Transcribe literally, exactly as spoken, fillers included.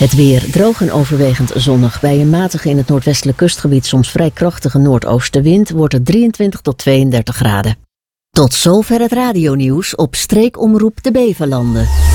Het weer droog en overwegend zonnig. Bij een matige in het noordwestelijk kustgebied soms vrij krachtige noordoostenwind wordt het drieëntwintig tot tweeëndertig graden. Tot zover het radionieuws op streekomroep de Beverlanden.